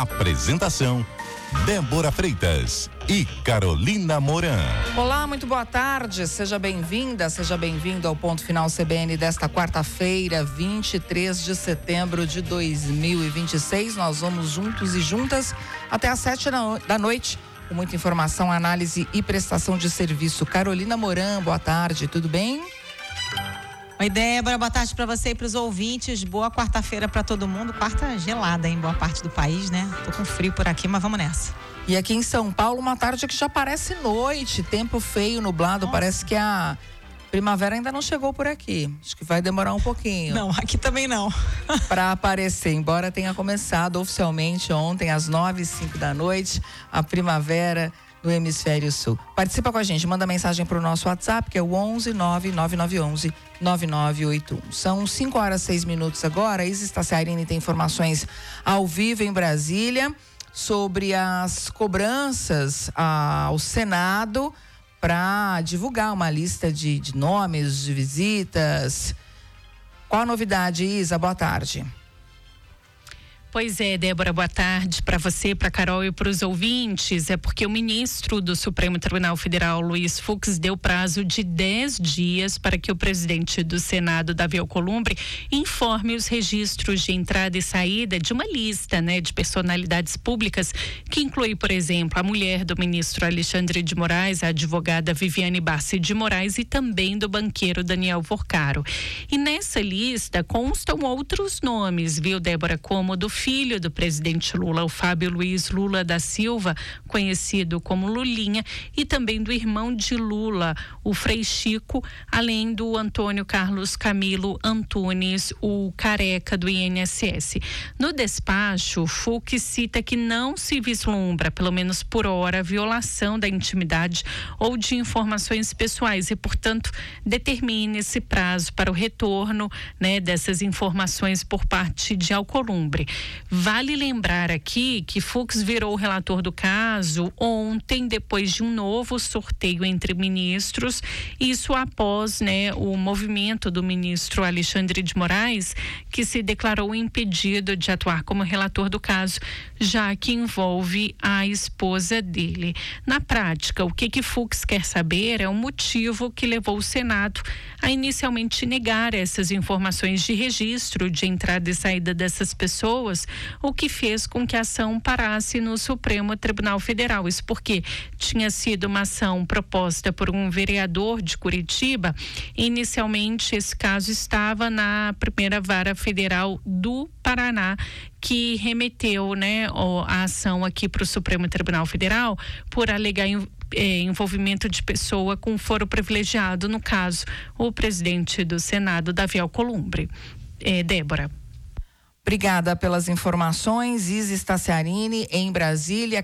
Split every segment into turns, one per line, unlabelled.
Apresentação: Débora Freitas e Carolina Moran.
Olá, muito boa tarde. Seja bem-vinda, seja bem-vindo ao Ponto Final CBN desta quarta-feira, 23 de setembro de 2026. Nós vamos juntos e juntas até às 7 da noite, com muita informação, análise e prestação de serviço. Carolina Moran, boa tarde, tudo bem?
Oi, Débora, boa tarde para você e para os ouvintes. Boa quarta-feira para todo mundo. Quarta gelada em boa parte do país, né? Tô com frio por aqui, mas vamos nessa.
E aqui em São Paulo, uma tarde que já parece noite, tempo feio, nublado. Nossa. Parece que a primavera ainda não chegou por aqui. Acho que vai demorar um pouquinho.
Não, aqui também não.
Para aparecer, embora tenha começado oficialmente ontem às 9h05 da noite, a primavera do Hemisfério Sul. Participa com a gente, manda mensagem para o nosso WhatsApp, que é o 11-99911-9981. São 5h06 agora. Isis Tassiarini tem informações ao vivo em Brasília sobre as cobranças ao Senado para divulgar uma lista de nomes, de visitas. Qual a novidade, Isa? Boa tarde.
Pois é, Débora, boa tarde para você, para Carol e para os ouvintes. É porque o ministro do Supremo Tribunal Federal, Luiz Fux, deu prazo de 10 dias para que o presidente do Senado, Davi Alcolumbre, informe os registros de entrada e saída de uma lista, de personalidades públicas que inclui, por exemplo, a mulher do ministro Alexandre de Moraes, a advogada Viviane Barsi de Moraes e também do banqueiro Daniel Vorcaro. E nessa lista constam outros nomes, viu, Débora, como do filho do presidente Lula, o Fábio Luiz Lula da Silva, conhecido como Lulinha, e também do irmão de Lula, o Frei Chico, além do Antônio Carlos Camilo Antunes, o careca do INSS. No despacho, Fux cita que não se vislumbra, pelo menos por hora, violação da intimidade ou de informações pessoais e, portanto, determina esse prazo para o retorno, dessas informações por parte de Alcolumbre. Vale lembrar aqui que Fux virou o relator do caso ontem, depois de um novo sorteio entre ministros, isso após, o movimento do ministro Alexandre de Moraes, que se declarou impedido de atuar como relator do caso, já que envolve a esposa dele. Na prática, o que Fux quer saber é o motivo que levou o Senado a inicialmente negar essas informações de registro de entrada e saída dessas pessoas, o que fez com que a ação parasse no Supremo Tribunal Federal. Isso porque tinha sido uma ação proposta por um vereador de Curitiba. Inicialmente, esse caso estava na primeira vara federal do Paraná, que remeteu, a ação aqui para o Supremo Tribunal Federal por alegar envolvimento de pessoa com foro privilegiado, no caso, o presidente do Senado, Davi Alcolumbre. Débora.
Obrigada pelas informações. Isis Tassiarini, em Brasília,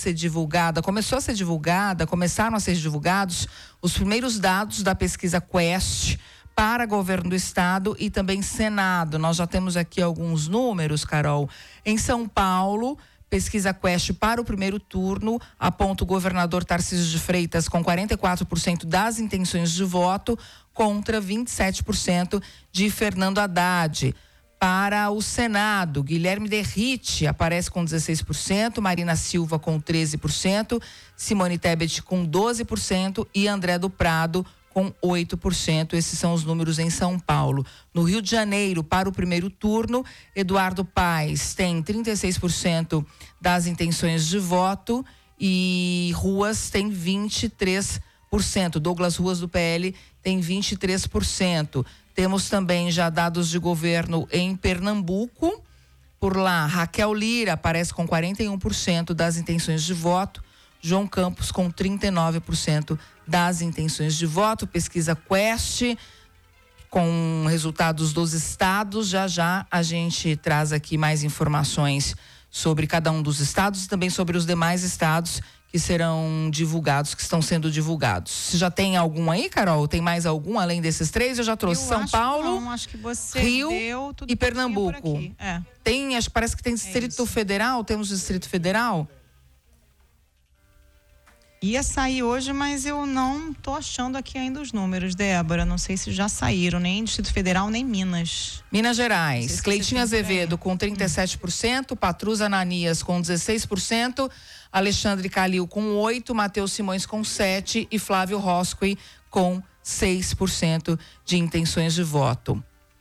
começaram a ser divulgados os primeiros dados da pesquisa Quest para governo do estado e também Senado. Nós já temos aqui alguns números, Carol. Em São Paulo, pesquisa Quest para o primeiro turno aponta o governador Tarcísio de Freitas com 44% das intenções de voto contra 27% de Fernando Haddad. Para o Senado, Guilherme Derrite aparece com 16%, Marina Silva com 13%, Simone Tebet com 12% e André do Prado com 8%. Esses são os números em São Paulo. No Rio de Janeiro, para o primeiro turno, Eduardo Paes tem 36% das intenções de voto e Ruas tem 23%. Douglas Ruas, do PL, tem 23%. Temos também já dados de governo em Pernambuco. Por lá, Raquel Lira aparece com 41% das intenções de voto. João Campos com 39% das intenções de voto. Pesquisa Quest com resultados dos estados. Já a gente traz aqui mais informações sobre cada um dos estados e também sobre os demais estados que serão divulgados, que estão sendo divulgados. Você já tem algum aí, Carol? Tem mais algum além desses três? Eu já trouxe São Paulo,
não, acho que você
Rio
deu tudo
e Pernambuco. Tem, parece que tem Distrito Federal, temos Distrito Federal?
Ia sair hoje, mas eu não tô achando aqui ainda os números, Débora. Não sei se já saíram, nem Distrito Federal, nem Minas.
Minas Gerais,
Se
Cleitinho Azevedo com 37%, Patrus Ananias com 16%, Alexandre Calil com 8%, Matheus Simões com 7% e Flávio Rosqui com 6% de intenções de voto.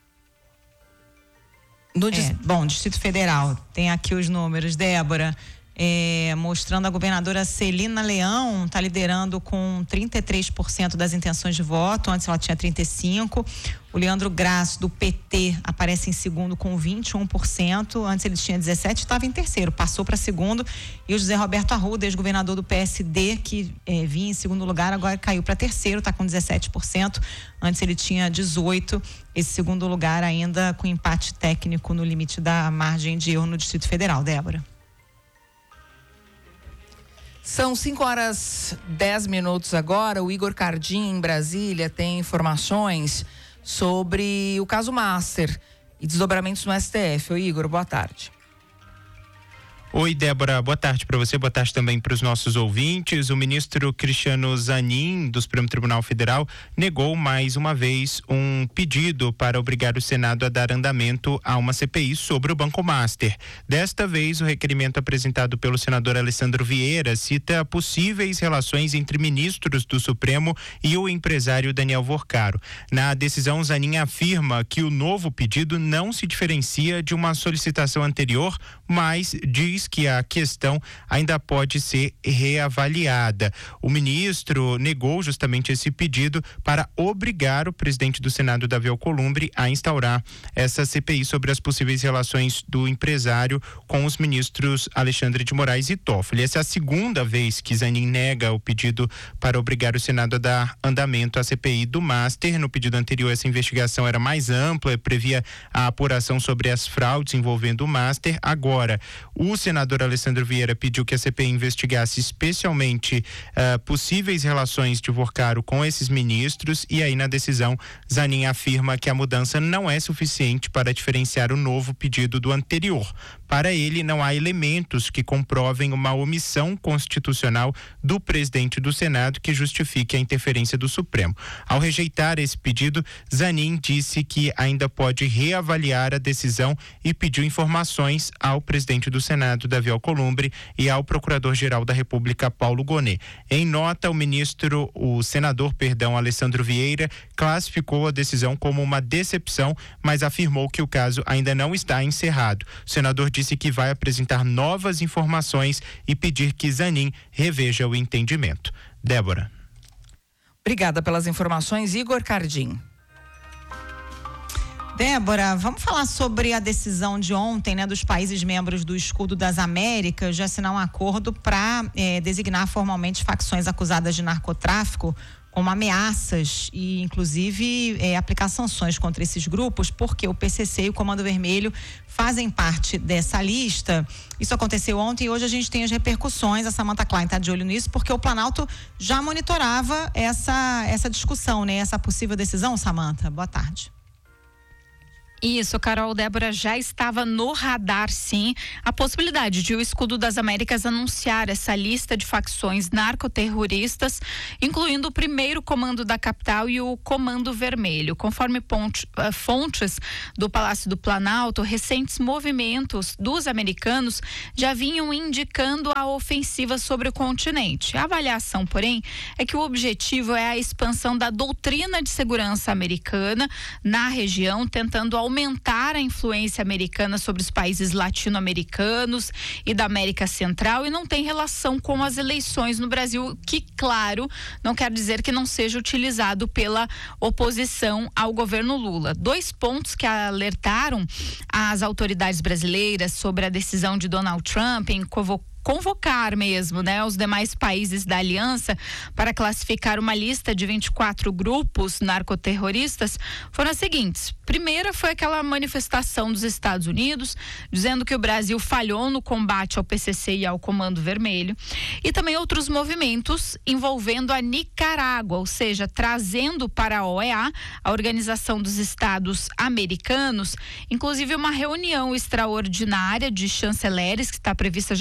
Bom, Distrito Federal, tem aqui os números, Débora. Mostrando a governadora Celina Leão está liderando com 33% das intenções de voto, antes ela tinha 35%. O Leandro Grasso, do PT, aparece em segundo com 21%, antes ele tinha 17%, estava em terceiro, passou para segundo. E o José Roberto Arruda, ex-governador do PSD, que vinha em segundo lugar, agora caiu para terceiro, está com 17%, antes ele tinha 18%. Esse segundo lugar ainda com empate técnico no limite da margem de erro no Distrito Federal. Débora.
São 5h10 agora. O Igor Cardim, em Brasília, tem informações sobre o caso Master e desdobramentos no STF. Ô Igor, boa tarde.
Oi, Débora, boa tarde para você, boa tarde também para os nossos ouvintes. O ministro Cristiano Zanin, do Supremo Tribunal Federal, negou mais uma vez um pedido para obrigar o Senado a dar andamento a uma CPI sobre o Banco Master. Desta vez, o requerimento apresentado pelo senador Alessandro Vieira cita possíveis relações entre ministros do Supremo e o empresário Daniel Vorcaro. Na decisão, Zanin afirma que o novo pedido não se diferencia de uma solicitação anterior, mas diz que a questão ainda pode ser reavaliada. O ministro negou justamente esse pedido para obrigar o presidente do Senado, Davi Alcolumbre, a instaurar essa CPI sobre as possíveis relações do empresário com os ministros Alexandre de Moraes e Toffoli. Essa é a segunda vez que Zanin nega o pedido para obrigar o Senado a dar andamento à CPI do Master. No pedido anterior, essa investigação era mais ampla, previa a apuração sobre as fraudes envolvendo o Master. Agora, o senador Alessandro Vieira pediu que a CPI investigasse especialmente possíveis relações de Vorcaro com esses ministros, e aí na decisão Zanin afirma que a mudança não é suficiente para diferenciar o novo pedido do anterior. Para ele, não há elementos que comprovem uma omissão constitucional do presidente do Senado que justifique a interferência do Supremo. Ao rejeitar esse pedido, Zanin disse que ainda pode reavaliar a decisão e pediu informações ao presidente do Senado, Davi Alcolumbre, e ao Procurador-Geral da República, Paulo Gonet. Em nota, o senador Alessandro Vieira classificou a decisão como uma decepção, mas afirmou que o caso ainda não está encerrado. O senador disse que vai apresentar novas informações e pedir que Zanin reveja o entendimento. Débora.
Obrigada pelas informações, Igor Cardim.
Débora, vamos falar sobre a decisão de ontem, né, dos países membros do Escudo das Américas de assinar um acordo para designar formalmente facções acusadas de narcotráfico como ameaças e, inclusive, aplicar sanções contra esses grupos, porque o PCC e o Comando Vermelho fazem parte dessa lista. Isso aconteceu ontem e hoje a gente tem as repercussões. A Samantha Klein está de olho nisso, porque o Planalto já monitorava essa discussão, né? Essa possível decisão. Samantha, boa tarde.
Isso, Carol. Débora, já estava no radar, sim, a possibilidade de o Escudo das Américas anunciar essa lista de facções narcoterroristas, incluindo o primeiro comando da capital e o Comando Vermelho. Conforme fontes do Palácio do Planalto, recentes movimentos dos americanos já vinham indicando a ofensiva sobre o continente. A avaliação, porém, é que o objetivo é a expansão da doutrina de segurança americana na região, tentando aumentar a influência americana sobre os países latino-americanos e da América Central, e não tem relação com as eleições no Brasil, que, claro, não quer dizer que não seja utilizado pela oposição ao governo Lula. 2 pontos que alertaram as autoridades brasileiras sobre a decisão de Donald Trump em convocar mesmo, né, os demais países da aliança para classificar uma lista de 24 grupos narcoterroristas foram as seguintes. Primeira foi aquela manifestação dos Estados Unidos dizendo que o Brasil falhou no combate ao PCC e ao Comando Vermelho, e também outros movimentos envolvendo a Nicarágua, ou seja, trazendo para a OEA, a Organização dos Estados Americanos, inclusive uma reunião extraordinária de chanceleres que está prevista já para o dia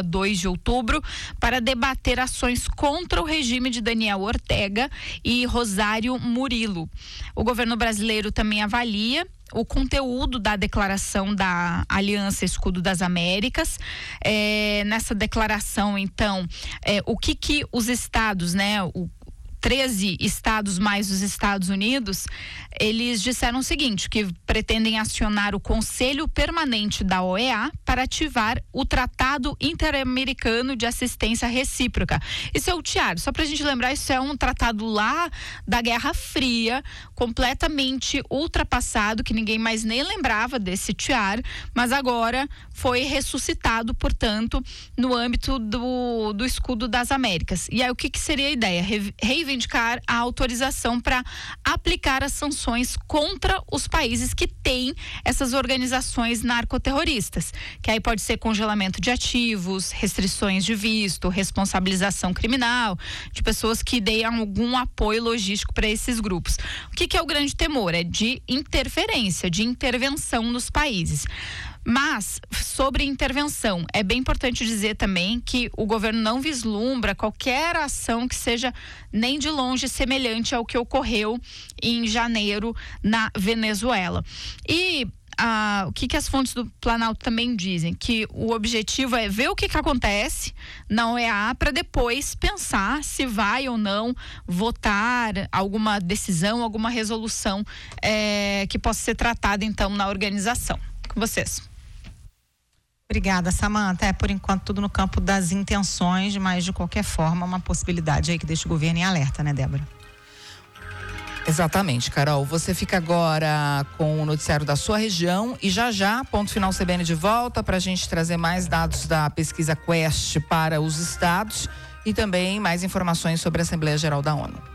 2 de outubro, para debater ações contra o regime de Daniel Ortega e Rosário Murilo. O governo brasileiro também avalia o conteúdo da declaração da Aliança Escudo das Américas. Nessa declaração, então, o que os estados, né, 13 estados mais os Estados Unidos, eles disseram o seguinte, que pretendem acionar o Conselho Permanente da OEA para ativar o Tratado Interamericano de Assistência Recíproca. Isso é o TIAR, só pra gente lembrar, isso é um tratado lá da Guerra Fria, completamente ultrapassado, que ninguém mais nem lembrava desse TIAR, mas agora foi ressuscitado, portanto, no âmbito do Escudo das Américas. E aí o que seria a ideia? Reivindicar a autorização para aplicar as sanções contra os países que têm essas organizações narcoterroristas, que aí pode ser congelamento de ativos, restrições de visto, responsabilização criminal de pessoas que deem algum apoio logístico para esses grupos. O que é o grande temor? É de interferência, de intervenção nos países. Mas, sobre intervenção, é bem importante dizer também que o governo não vislumbra qualquer ação que seja nem de longe semelhante ao que ocorreu em janeiro na Venezuela. E o que as fontes do Planalto também dizem? Que o objetivo é ver o que acontece na OEA para depois pensar se vai ou não votar alguma decisão, alguma resolução que possa ser tratada então na organização. Com vocês.
Obrigada, Samanta. Por enquanto tudo no campo das intenções, mas de qualquer forma uma possibilidade aí que deixa o governo em alerta, né, Débora?
Exatamente, Carol. Você fica agora com o noticiário da sua região e já, Ponto Final CBN de volta para a gente trazer mais dados da pesquisa Quest para os estados e também mais informações sobre a Assembleia Geral da ONU.